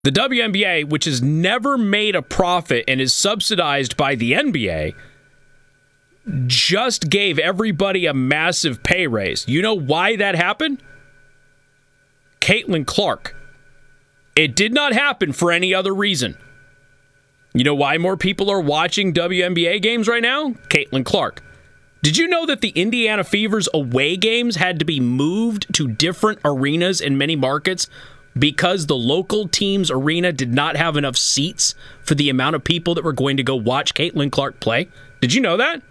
The WNBA, which has never made a profit and is subsidized by the NBA, just gave everybody a massive pay raise. You know why that happened? Caitlin Clark. It did not happen for any other reason. You know why more people are watching WNBA games right now? Caitlin Clark. Did you know that the Indiana Fever's away games had to be moved to different arenas in many markets because the local team's arena did not have enough seats for the amount of people that were going to go watch Caitlin Clark play? Did you know that?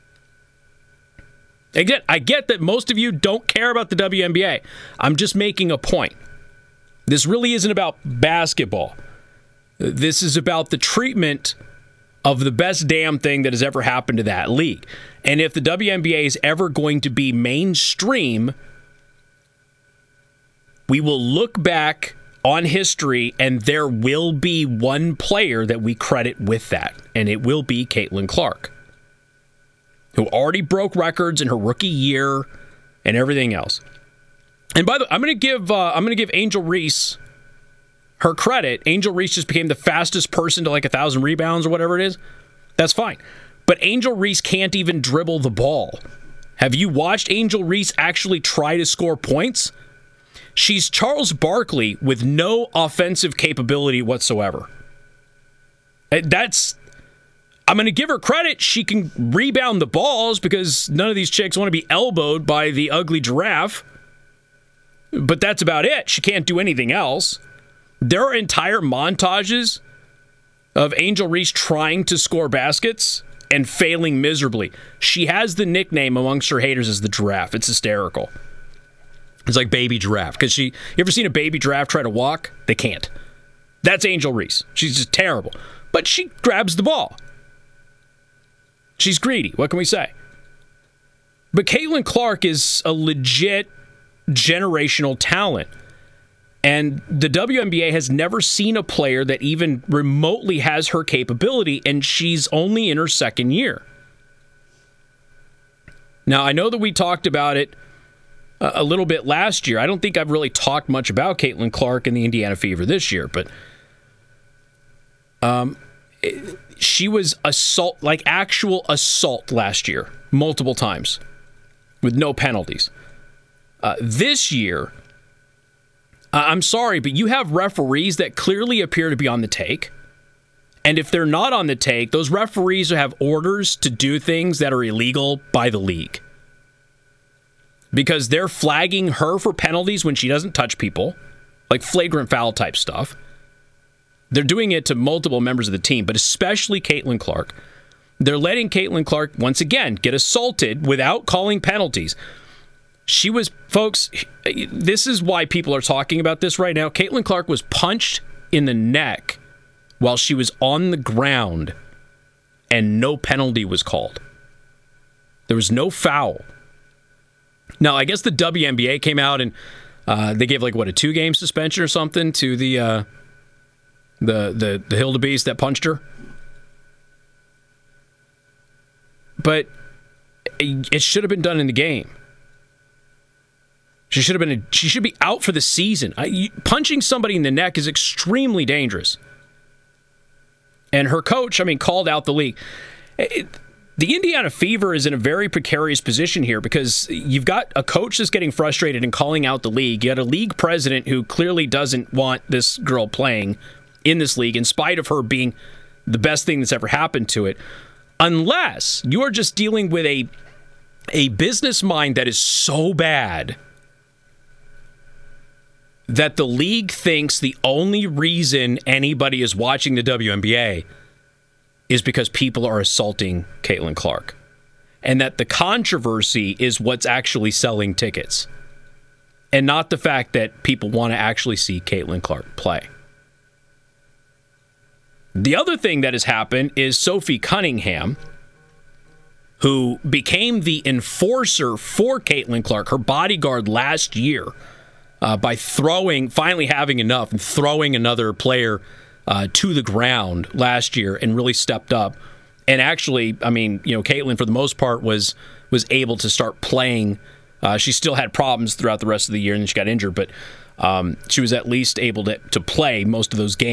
Again, I get that most of you don't care about the WNBA. I'm just making a point. This really isn't about basketball. This is about the treatment of the best damn thing that has ever happened to that league. And if the WNBA is ever going to be mainstream, we will look back on history and there will be one player that we credit with that, and it will be Caitlin Clark, who already broke records in her rookie year and everything else. And by the way, I'm going to give Angel Reese her credit. Angel Reese just became the fastest person to like 1,000 rebounds or whatever it is. That's fine. But Angel Reese can't even dribble the ball. Have you watched Angel Reese actually try to score points? She's Charles Barkley with no offensive capability whatsoever. I'm going to give her credit. She can rebound the balls because none of these chicks want to be elbowed by the ugly giraffe. But that's about it. She can't do anything else. There are entire montages of Angel Reese trying to score baskets and failing miserably. She has the nickname amongst her haters as the giraffe. It's hysterical. It's like baby giraffe. Because you ever seen a baby giraffe try to walk? They can't. That's Angel Reese. She's just terrible. But she grabs the ball. She's greedy. What can we say? But Caitlin Clark is a legit generational talent. And the WNBA has never seen a player that even remotely has her capability, and she's only in her second year. Now, I know that we talked about it a little bit last year. I don't think I've really talked much about Caitlin Clark and the Indiana Fever this year, but she was actual assault last year, multiple times, with no penalties. This year, I'm sorry, but you have referees that clearly appear to be on the take. And if they're not on the take, those referees have orders to do things that are illegal by the league. Because they're flagging her for penalties when she doesn't touch people, like flagrant foul type stuff. They're doing it to multiple members of the team, but especially Caitlin Clark. They're letting Caitlin Clark, once again, get assaulted without calling penalties. She was, folks, this is why people are talking about this right now. Caitlin Clark was punched in the neck while she was on the ground, and no penalty was called. There was no foul. Now, I guess the WNBA came out and they gave a 2-game suspension or something to the Hildebeest that punched her. But it should have been done in the game. She should be out for the season. Punching somebody in the neck is extremely dangerous. And her coach, called out the league. The Indiana Fever is in a very precarious position here because you've got a coach that's getting frustrated and calling out the league. You got a league president who clearly doesn't want this girl playing in this league, in spite of her being the best thing that's ever happened to it. Unless you are just dealing with a business mind that is so bad that the league thinks the only reason anybody is watching the WNBA is because people are assaulting Caitlin Clark. And that the controversy is what's actually selling tickets. And not the fact that people want to actually see Caitlin Clark play. The other thing that has happened is Sophie Cunningham, who became the enforcer for Caitlin Clark, her bodyguard last year, by finally having enough and throwing another player to the ground last year and really stepped up. And actually, Caitlin, for the most part, was able to start playing. She still had problems throughout the rest of the year and then she got injured. But she was at least able to play most of those games